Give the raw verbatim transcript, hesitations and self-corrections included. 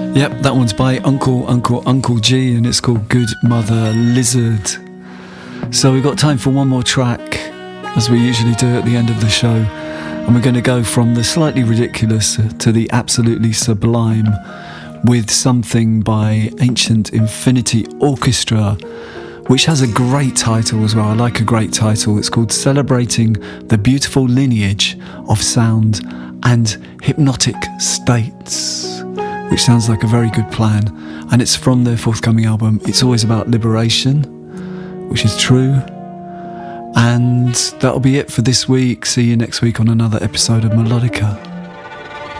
Yep, that one's by Uncle, Uncle, Uncle G, and it's called Good Mother Lizard. So we've got time for one more track, as we usually do at the end of the show. And we're going to go from the slightly ridiculous to the absolutely sublime with something by Ancient Infinity Orchestra, which has a great title as well. I like a great title. It's called Celebrating the Beautiful Lineage of Sound and Hypnotic States, which sounds like a very good plan. And it's from their forthcoming album, It's Always About Liberation, which is true. And that'll be it for this week. See you next week on another episode of Melodica.